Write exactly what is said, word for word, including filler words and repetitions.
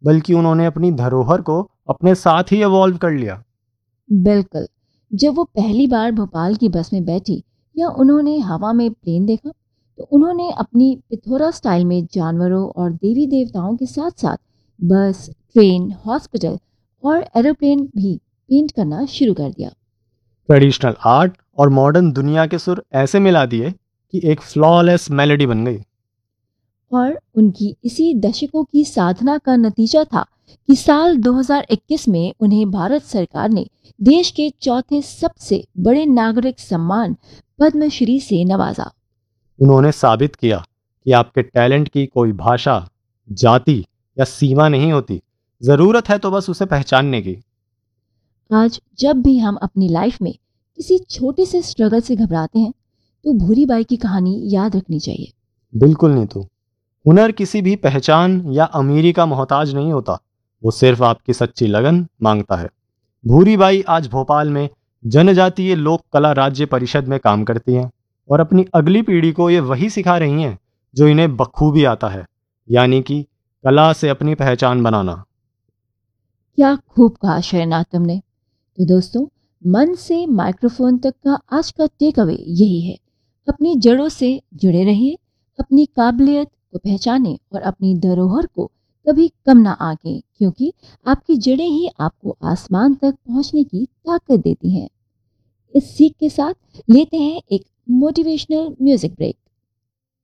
बल्कि उन्होंने अपनी धरोहर को अपने साथ ही इवॉल्व कर लिया। बिल्कुल। जब वो पहली बार भोपाल की बस में बैठी या उन्होंने हवा में प्लेन देखा, तो उन्होंने अपनी पिथौरा स्टाइल में जानवरों और देवी देवताओं के साथ साथ बस, ट्रेन, हॉस्पिटल और एरोप्लेन भी पेंट करना शुरू कर दिया। ट्रेडिशनल आर्ट और मॉडर्न दुनिया के सुर ऐसे मिला दिए कि एक फ्लॉलेस मेलोडी बन गई। और उनकी इसी दशकों की साधना का नतीजा था कि साल दो हज़ार इक्कीस में उन्हें भारत सरकार ने देश के चौथे सबसे बड़े नागरिक सम्मान पद्मश्री से नवाजा। उन्होंने साबित किया कि आपके टैलेंट की कोई भाषा, जाति या सीमा नहीं होती। ज़रूरत है तो बस उसे पहचानने की। आज जब भी हम अपनी लाइफ में किसी छोटे से स्ट्रगल से घबराते हैं, तो भूरी बाई की कहानी याद रखनी चाहिए। बिल्कुल नहीं तो हुनर किसी भी पहचान या अमीरी का मोहताज नहीं होता, वो सिर्फ आपकी सच्ची लगन मांगता है। भूरी बाई आज भोपाल में जनजातीय लोक कला राज्य परिषद में काम करती हैं और अपनी अगली पीढ़ी को ये वही सिखा रही हैं जो इन्हें बखूबी आता है, यानी कि कला से अपनी पहचान बनाना। क्या खूब कहा शहनाज तुमने। तो दोस्तों, मन से माइक्रोफोन तक का आज का टेक अवे यही है। अपनी जड़ों से जुड़े रहिए, अपनी काबिलियत को पहचानें और अपनी धरोहर को कभी कम ना आंकें, क्योंकि आपकी जड़ें ही आपको आसमान तक पहुंचने की ताकत देती हैं। इस सीख के साथ लेते हैं एक मोटिवेशनल म्यूजिक ब्रेक।